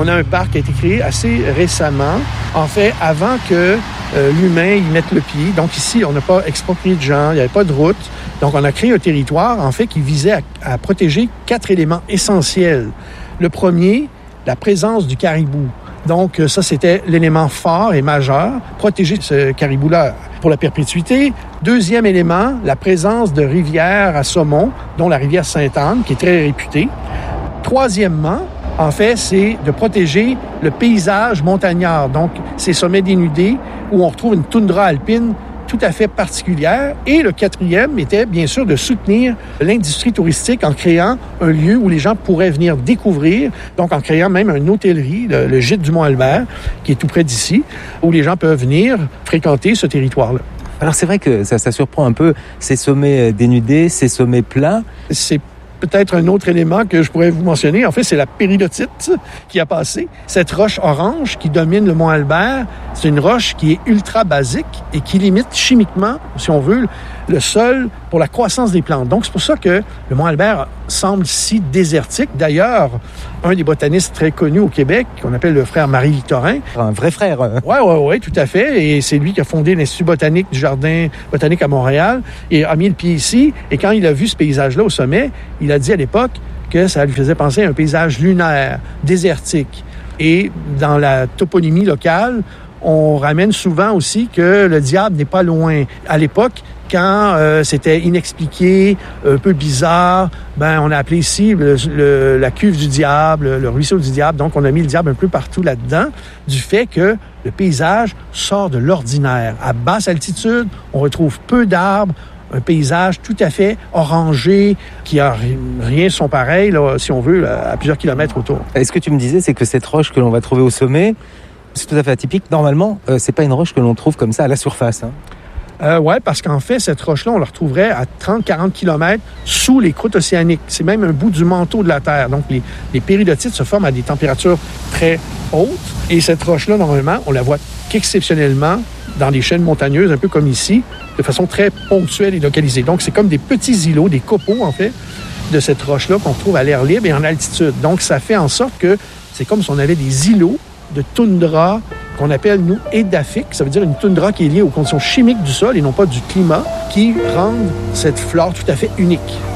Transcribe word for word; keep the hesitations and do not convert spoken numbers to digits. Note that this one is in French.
on a un parc qui a été créé assez récemment, en fait, avant que euh, l'humain y mette le pied. Donc ici, on n'a pas exproprié de gens, il n'y avait pas de route. Donc on a créé un territoire, en fait, qui visait à, à protéger quatre éléments essentiels. Le premier, la présence du caribou. Donc ça, c'était l'élément fort et majeur, protéger ce caribou-là pour la perpétuité. Deuxième élément, la présence de rivières à saumon, dont la rivière Sainte-Anne, qui est très réputée. Troisièmement, en fait, c'est de protéger le paysage montagnard, donc ces sommets dénudés où on retrouve une toundra alpine tout à fait particulière. Et le quatrième était, bien sûr, de soutenir l'industrie touristique en créant un lieu où les gens pourraient venir découvrir, donc en créant même une hôtellerie, le, le gîte du Mont-Albert, qui est tout près d'ici, où les gens peuvent venir fréquenter ce territoire-là. Alors c'est vrai que ça, ça surprend un peu, ces sommets dénudés, ces sommets plats. C'est peut-être un autre élément que je pourrais vous mentionner. En fait, c'est la péridotite qui a passé. Cette roche orange qui domine le Mont-Albert, c'est une roche qui est ultra basique et qui limite chimiquement, si on veut, le sol pour la croissance des plantes. Donc, c'est pour ça que le Mont-Albert semble si désertique. D'ailleurs, un des botanistes très connus au Québec, qu'on appelle le frère Marie-Victorin. Un vrai frère. Oui, oui, oui, tout à fait. Et c'est lui qui a fondé l'Institut botanique du Jardin botanique à Montréal et a mis le pied ici. Et quand il a vu ce paysage-là au sommet, il a dit à l'époque que ça lui faisait penser à un paysage lunaire, désertique. Et dans la toponymie locale, on ramène souvent aussi que le diable n'est pas loin. À l'époque, quand euh, c'était inexpliqué, un peu bizarre, ben on a appelé ici le, le, la cuve du diable, le ruisseau du diable. Donc, on a mis le diable un peu partout là-dedans, du fait que le paysage sort de l'ordinaire. À basse altitude, on retrouve peu d'arbres, un paysage tout à fait orangé, qui a rien de son pareil, là, si on veut, là, à plusieurs kilomètres autour. Et ce que tu me disais, c'est que cette roche que l'on va trouver au sommet, c'est tout à fait atypique. Normalement, euh, c'est pas une roche que l'on trouve comme ça à la surface. Hein. Euh, oui, parce qu'en fait, cette roche-là, on la retrouverait à trente à quarante kilomètres sous les croûtes océaniques. C'est même un bout du manteau de la Terre. Donc, les, les péridotites se forment à des températures très hautes. Et cette roche-là, normalement, on la voit qu'exceptionnellement dans des chaînes montagneuses, un peu comme ici, de façon très ponctuelle et localisée. Donc, c'est comme des petits îlots, des copeaux, en fait, de cette roche-là qu'on retrouve à l'air libre et en altitude. Donc, ça fait en sorte que c'est comme si on avait des îlots de toundra qu'on appelle, nous, édaphique. Ça veut dire une toundra qui est liée aux conditions chimiques du sol et non pas du climat, qui rendent cette flore tout à fait unique.